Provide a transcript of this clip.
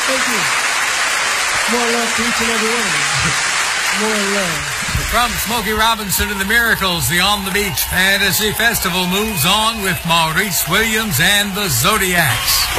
Thank you. More love to each and every one of you. More love. From Smokey Robinson and the Miracles, the On the Beach Fantasy Festival moves on with Maurice Williams and the Zodiacs.